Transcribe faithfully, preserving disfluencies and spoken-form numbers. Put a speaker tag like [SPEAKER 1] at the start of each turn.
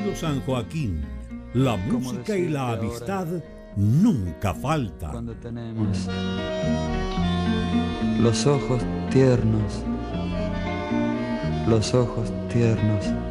[SPEAKER 1] Radio San Joaquín, la música y la amistad nunca faltan.
[SPEAKER 2] Cuando tenemos los ojos tiernos, los ojos tiernos